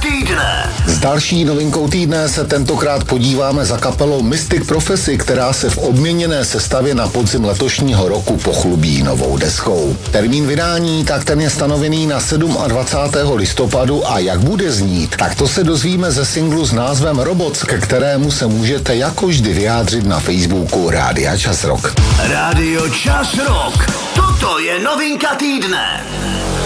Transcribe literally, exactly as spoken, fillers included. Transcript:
týdne. S další novinkou týdne se tentokrát podíváme za kapelou Mystic Prophecy, která se v obměněné sestavě na podzim letošního roku pochlubí novou deskou. Termín vydání, tak ten je stanovený na dvacátého sedmého listopadu a jak bude znít, tak to se dozvíme ze singlu s názvem Robots, ke kterému se můžete jako vždy vyjádřit na Facebooku Rádia Čas Rock. Rádio Čas Rock. Toto je novinka týdne.